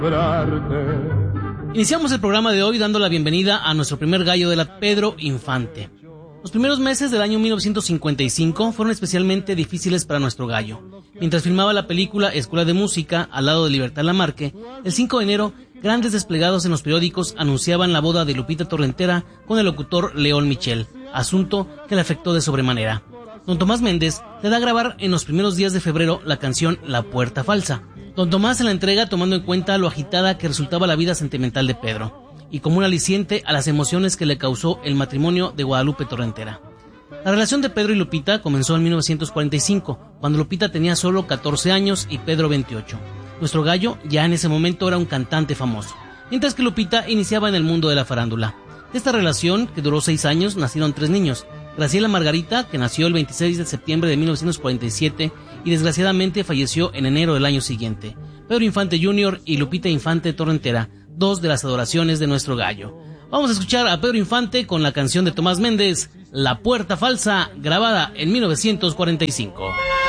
Iniciamos el programa de hoy dando la bienvenida a nuestro primer gallo de la Pedro Infante. Los primeros meses del año 1955 fueron especialmente difíciles para nuestro gallo. Mientras filmaba la película Escuela de Música al lado de Libertad Lamarque, el 5 de enero, grandes desplegados en los periódicos anunciaban la boda de Lupita Torrentera con el locutor León Michel, asunto que le afectó de sobremanera. Don Tomás Méndez le da a grabar en los primeros días de febrero la canción La Puerta Falsa. Don Tomás se la entrega tomando en cuenta lo agitada que resultaba la vida sentimental de Pedro, y como un aliciente a las emociones que le causó el matrimonio de Guadalupe Torrentera. La relación de Pedro y Lupita comenzó en 1945, cuando Lupita tenía solo 14 años y Pedro 28. Nuestro gallo ya en ese momento era un cantante famoso, mientras que Lupita iniciaba en el mundo de la farándula. De esta relación, que duró 6 años, nacieron 3 niños. Graciela Margarita, que nació el 26 de septiembre de 1947 y desgraciadamente falleció en enero del año siguiente. Pedro Infante Jr. y Lupita Infante Torrentera, 2 de las adoraciones de nuestro gallo. Vamos a escuchar a Pedro Infante con la canción de Tomás Méndez, La Puerta Falsa, grabada en 1945.